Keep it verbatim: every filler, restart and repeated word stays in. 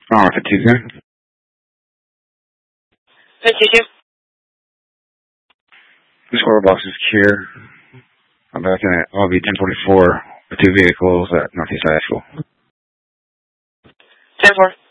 Oh, for Tuesday? fifty-two. This order box is secure. I'm back in at L V ten forty-four with two vehicles at Northeast High School. ten four.